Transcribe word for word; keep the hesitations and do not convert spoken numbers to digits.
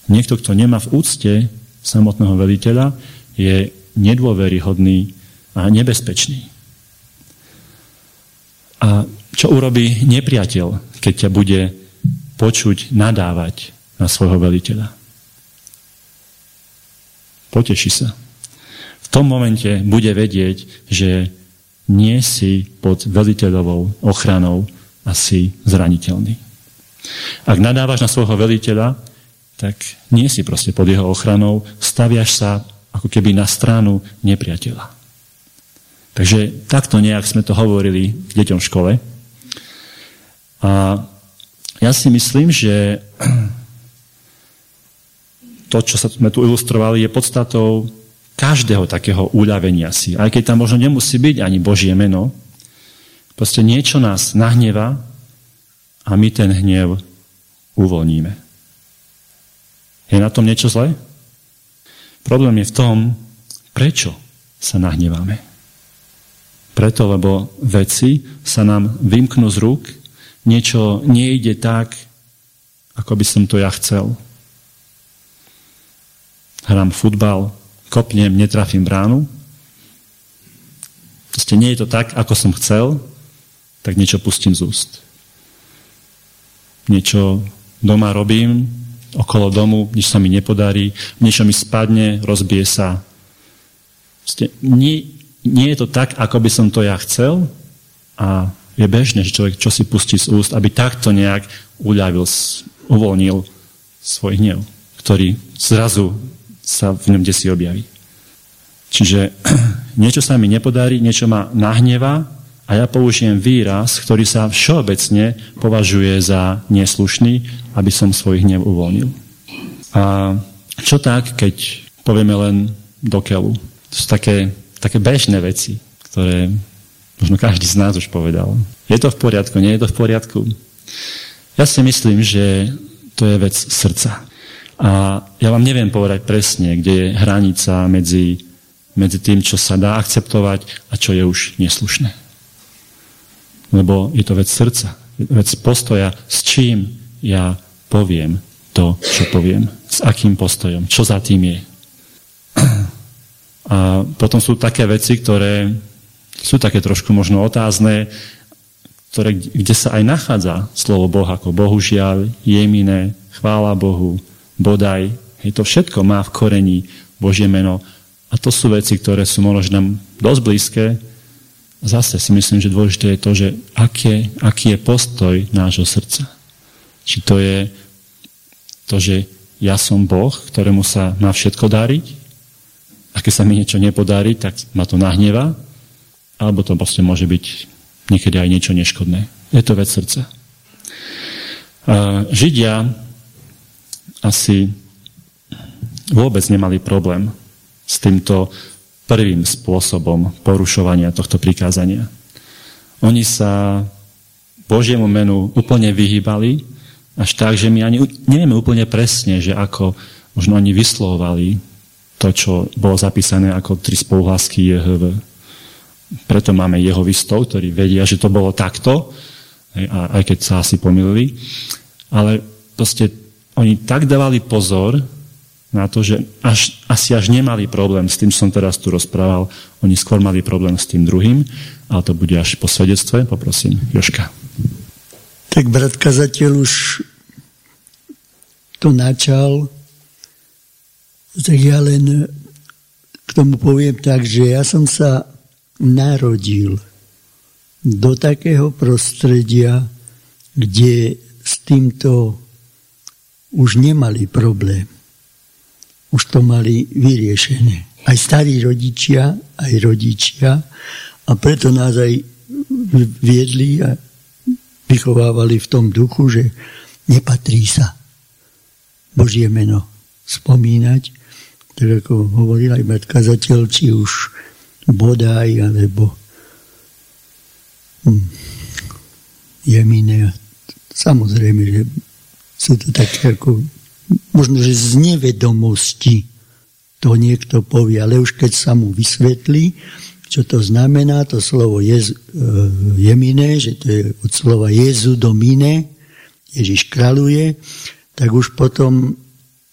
Niekto, kto nemá v úcte samotného veliteľa, je nedôveryhodný a nebezpečný. A čo urobí nepriateľ, keď ťa bude počuť nadávať na svojho veliteľa? Poteší sa. V tom momente bude vedieť, že nie si pod veliteľovou ochranou a si zraniteľný. Ak nadávaš na svojho veliteľa, tak nie si proste pod jeho ochranou, staviaš sa ako keby na stranu nepriateľa. Takže takto nejak sme to hovorili k deťom v škole. A ja si myslím, že to, čo sme tu ilustrovali, je podstatou každého takého uľavenia si. Aj keď tam možno nemusí byť ani Božie meno, proste niečo nás nahneva a my ten hnev uvoľníme. Je na tom niečo zlé? Problém je v tom, prečo sa nahneváme. Preto, lebo veci sa nám vymknú z rúk, niečo nejde tak, ako by som to ja chcel. Hrám futbal, kopnem, netrafím bránu. Proste nie je to tak, ako som chcel, tak niečo pustím z úst. Niečo doma robím, okolo domu, nič sa mi nepodarí, niečo mi spadne, rozbije sa. Proste nie, nie je to tak, ako by som to ja chcel a je bežné, že človek čo si pustí z úst, aby takto nejak uľavil, uvoľnil svoj hnev, ktorý zrazu sa v ňom desí objaví. Čiže niečo sa mi nepodarí, niečo ma nahnevá a ja použijem výraz, ktorý sa všeobecne považuje za neslušný, aby som svoj hnev uvoľnil. A čo tak, keď povieme len do keľu? To sú také, také bežné veci, ktoré možno každý z nás už povedal. Je to v poriadku, nie je to v poriadku? Ja si myslím, že to je vec srdca. A ja vám neviem povedať presne, kde je hranica medzi, medzi tým, čo sa dá akceptovať a čo je už neslušné. Lebo je to vec srdca, vec postoja, s čím ja poviem to, čo poviem. S akým postojom, čo za tým je. A potom sú také veci, ktoré sú také trošku možno otázne, ktoré, kde sa aj nachádza slovo Boh ako bohužiaľ, jeminé, chvála Bohu, bodaj. Hej, to všetko má v koreni Božie meno. A to sú veci, ktoré sú možno nám dosť blízke. Zase si myslím, že dôležité je to, že aké, aký je postoj nášho srdca. Či to je to, že ja som Boh, ktorému sa má všetko dariť, a keď sa mi niečo nepodarí, tak ma to nahnevá, alebo to proste môže byť niekedy aj niečo neškodné. Je to vec srdca. A Židia asi vôbec nemali problém s týmto prvým spôsobom porušovania tohto prikázania. Oni sa Božiemu menu úplne vyhýbali, až tak, že my ani nevieme úplne presne, že ako možno oni vyslovovali to, čo bolo zapísané ako tri spoluhlásky J H V. Preto máme jehovistov, ktorí vedia, že to bolo takto, aj keď sa asi pomýlili. Ale proste oni tak dávali pozor na to, že až, asi až nemali problém s tým, čo som teraz tu rozprával. Oni skôr mali problém s tým druhým, ale to bude až po svedectve. Poprosím, Jožka. Tak brat kazateľ už to načal, tak ja len k tomu poviem tak, že ja som sa narodil do takého prostredia, kde s týmto už nemali problém. Už to mali vyriešené. Aj starí rodičia, aj rodičia, a preto nás aj viedli a vychovávali v tom duchu, že nepatrí sa Božie meno spomínať, tak ako hovoril aj brat kazateľ, či už bodaj, alebo hm, jemine. Samozrejme, že sú to také ako možno, že z nevedomosti to niekto povie, ale už keď sa mu vysvetlí, čo to znamená, to slovo jez, jemine, že to je od slova Jezu domine, Ježiš kráľuje, tak už potom